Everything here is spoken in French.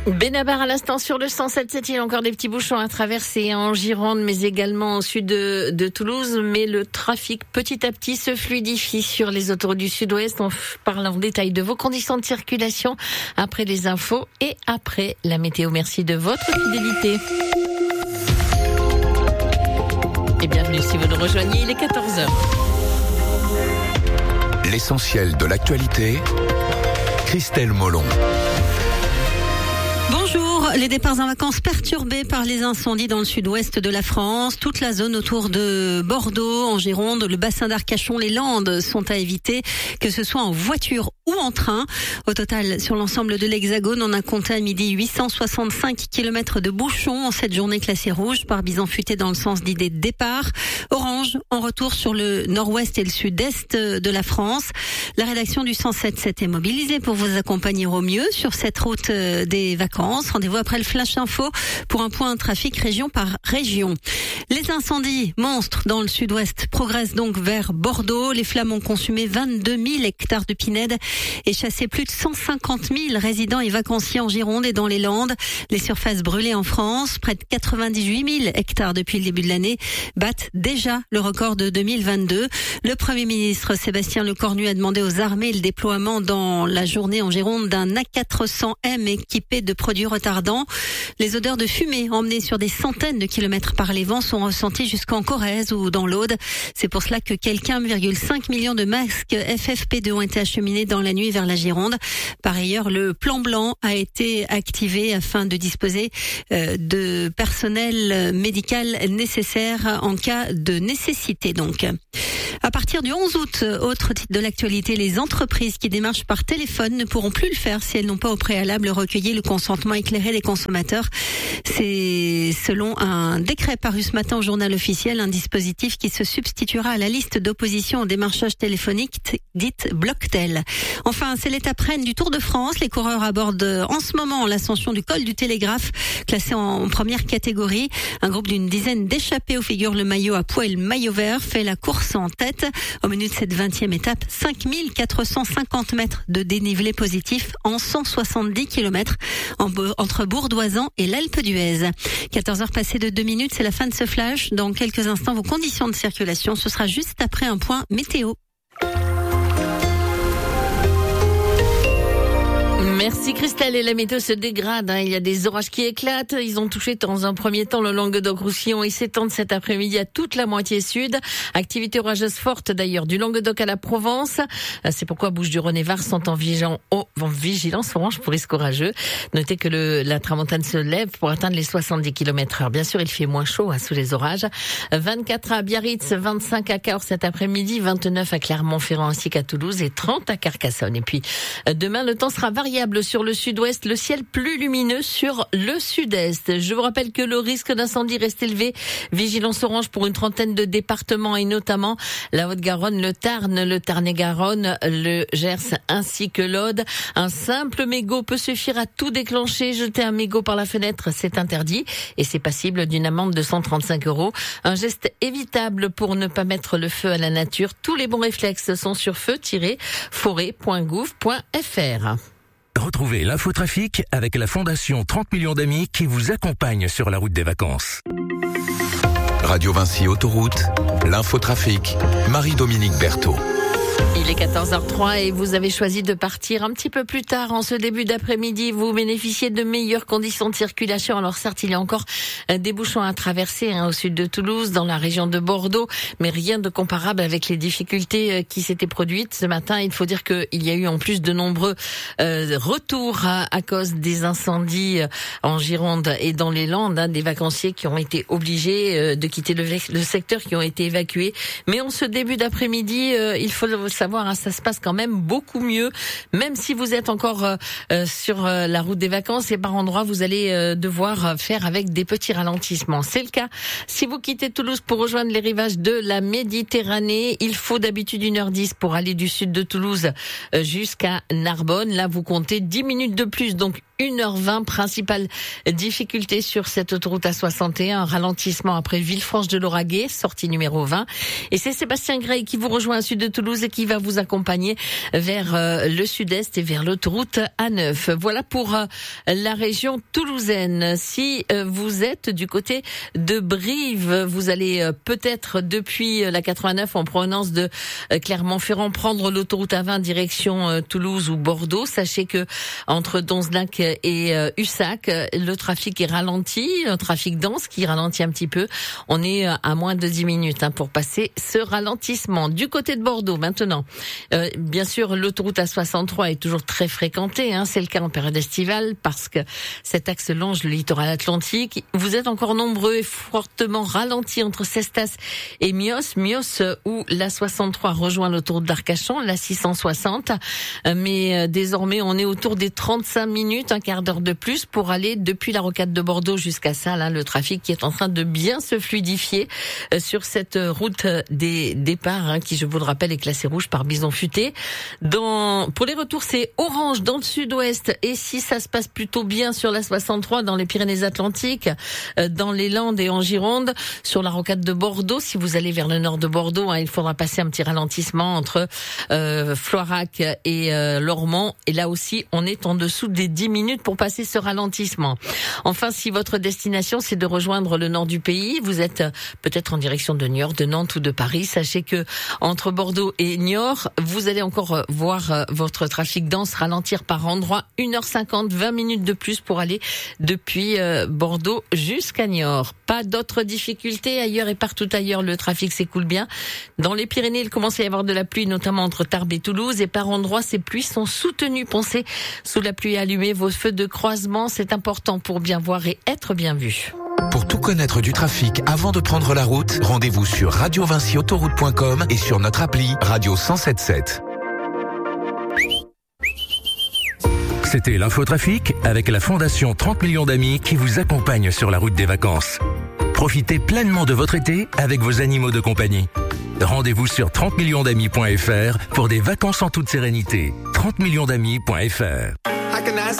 Benabar à l'instant sur le 107.7, il y a encore des petits bouchons à traverser en Gironde, mais également au sud de Toulouse. Mais le trafic petit à petit se fluidifie sur les autoroutes du sud-ouest. On parle en détail de vos conditions de circulation après les infos et après la météo. Merci de votre fidélité. Et bienvenue si vous nous rejoignez, il est 14h. L'essentiel de l'actualité, Christelle Molon. Bonjour, les départs en vacances perturbés par les incendies dans le sud-ouest de la France. Toute la zone autour de Bordeaux, en Gironde, le bassin d'Arcachon, les Landes sont à éviter, que ce soit en voiture ou en train. Au total, sur l'ensemble de l'Hexagone, on a compté à midi 865 km de bouchons en cette journée classée rouge par Bison Futé dans le sens dit des départs. Orange en retour sur le nord-ouest et le sud-est de la France. La rédaction du 107.7 est mobilisée pour vous accompagner au mieux sur cette route des vacances. Rendez-vous après le Flash Info pour un point trafic région par région. Les incendies monstres dans le sud-ouest progressent donc vers Bordeaux. Les flammes ont consumé 22 000 hectares de pinèdes et chassé plus de 150 000 résidents et vacanciers en Gironde et dans les Landes. Les surfaces brûlées en France, près de 98 000 hectares depuis le début de l'année, battent déjà le record de 2022. Le Premier ministre Sébastien Lecornu a demandé aux armées le déploiement dans la journée en Gironde d'un A400M équipé de produits retardants. Les odeurs de fumée emmenées sur des centaines de kilomètres par les vents sont ressenties jusqu'en Corrèze ou dans l'Aude. C'est pour cela que quelques 1,5 million de masques FFP2 ont été acheminés dans la nuit vers la Gironde. Par ailleurs, le plan blanc a été activé afin de disposer de personnel médical nécessaire en cas de nécessité donc. À partir du 11 août, autre titre de l'actualité, les entreprises qui démarchent par téléphone ne pourront plus le faire si elles n'ont pas au préalable recueilli le consentement éclairé des consommateurs. C'est selon un décret paru ce matin au journal officiel, un dispositif qui se substituera à la liste d'opposition au démarchage téléphonique dite Blocktel. Enfin, c'est l'étape reine du Tour de France. Les coureurs abordent en ce moment l'ascension du col du Télégraphe, classé en première catégorie. Un groupe d'une dizaine d'échappés où figure le maillot à poil maillot vert fait la course en tête. Au menu de cette 20e étape, 5450 mètres de dénivelé positif en 170 km entre Bourdoisan et l'Alpe d'Huez. 14h passées de 2 minutes, c'est la fin de ce flash. Dans quelques instants, vos conditions de circulation, ce sera juste après un point météo. Merci Christelle, et la météo se dégrade, il y a des orages qui éclatent, ils ont touché dans un premier temps le Languedoc-Roussillon et s'étendent cet après-midi à toute la moitié sud. Activité orageuse forte d'ailleurs du Languedoc à la Provence, c'est pourquoi Bouches-du-Rhône et Var sont en vigilance orange pour risque orageux. Notez que la tramontane se lève pour atteindre les 70 km/h. Bien sûr, il fait moins chaud sous les orages. 24 à Biarritz, 25 à Cahors cet après-midi, 29 à Clermont-Ferrand ainsi qu'à Toulouse et 30 à Carcassonne. Et puis demain, le temps sera variable sur le sud-ouest, le ciel plus lumineux sur le sud-est. Je vous rappelle que le risque d'incendie reste élevé. Vigilance orange pour une trentaine de départements et notamment la Haute-Garonne, le Tarn, le Tarn-et-Garonne, le Gers ainsi que l'Aude. Un simple mégot peut suffire à tout déclencher. Jeter un mégot par la fenêtre, c'est interdit et c'est passible d'une amende de 135 €. Un geste évitable pour ne pas mettre le feu à la nature. Tous les bons réflexes sont sur feu-forêt.gouv.fr. Retrouvez l'infotrafic avec la Fondation 30 millions d'amis qui vous accompagne sur la route des vacances. Radio Vinci Autoroute, l'infotrafic, Marie-Dominique Berthaud. Il est 14h03 et vous avez choisi de partir un petit peu plus tard en ce début d'après-midi. Vous bénéficiez de meilleures conditions de circulation. Alors certes, il y a encore des bouchons à traverser au sud de Toulouse, dans la région de Bordeaux, mais rien de comparable avec les difficultés qui s'étaient produites ce matin. Il faut dire qu'il y a eu en plus de nombreux retours à cause des incendies en Gironde et dans les Landes, des vacanciers qui ont été obligés de quitter le secteur, qui ont été évacués. Mais en ce début d'après-midi, il faut savoir, ça se passe quand même beaucoup mieux, même si vous êtes encore sur la route des vacances et par endroits vous allez devoir faire avec des petits ralentissements. C'est le cas si vous quittez Toulouse pour rejoindre les rivages de la Méditerranée. Il faut d'habitude 1h10 pour aller du sud de Toulouse jusqu'à Narbonne. Là, vous comptez 10 minutes de plus, donc 1h20. Principale difficulté sur cette autoroute A61, un ralentissement après Villefranche de Lauragais, sortie numéro 20. Et c'est Sébastien Grey qui vous rejoint au sud de Toulouse et qui va va vous accompagner vers le sud-est et vers l'autoroute A9. Voilà pour la région toulousaine. Si vous êtes du côté de Brive, vous allez peut-être depuis la 89 en provenance de Clermont-Ferrand prendre l'autoroute A20 direction Toulouse ou Bordeaux. Sachez que entre Donzenac et Ussac, le trafic est ralenti, un trafic dense qui ralentit un petit peu. On est à moins de 10 minutes pour passer ce ralentissement. Du côté de Bordeaux maintenant, bien sûr l'autoroute A63 est toujours très fréquentée, c'est le cas en période estivale parce que cet axe longe le littoral atlantique. Vous êtes encore nombreux et fortement ralentis entre Cestas et Mios où l'A63 rejoint l'autoroute d'Arcachon, la 660, mais désormais on est autour des 35 minutes, un quart d'heure de plus pour aller depuis la rocade de Bordeaux jusqu'à ça, le trafic qui est en train de bien se fluidifier sur cette route des départs, qui, je vous le rappelle, est classée rouge par bison futé. Pour les retours, c'est orange dans le sud-ouest, et si ça se passe plutôt bien sur la 63 dans les Pyrénées-Atlantiques, dans les Landes et en Gironde, sur la rocade de Bordeaux, si vous allez vers le nord de Bordeaux, il faudra passer un petit ralentissement entre Floirac et Lormont, et là aussi, on est en dessous des 10 minutes pour passer ce ralentissement. Enfin, si votre destination, c'est de rejoindre le nord du pays, vous êtes peut-être en direction de Niort, de Nantes ou de Paris, sachez que entre Bordeaux et Niort, vous allez encore voir votre trafic dense ralentir par endroits, 1h50, 20 minutes de plus pour aller depuis Bordeaux jusqu'à Niort. Pas d'autres difficultés ailleurs et partout ailleurs, le trafic s'écoule bien. Dans les Pyrénées, il commence à y avoir de la pluie, notamment entre Tarbes et Toulouse, et par endroits, ces pluies sont soutenues. Pensez, sous la pluie, allumez vos feux de croisement, c'est important pour bien voir et être bien vu. Pour tout connaître du trafic avant de prendre la route, rendez-vous sur radiovinciautoroute.com et sur notre appli Radio 107.7. C'était l'infotrafic avec la Fondation 30 millions d'amis qui vous accompagne sur la route des vacances. Profitez pleinement de votre été avec vos animaux de compagnie. Rendez-vous sur 30millionsdamis.fr pour des vacances en toute sérénité. 30millionsdamis.fr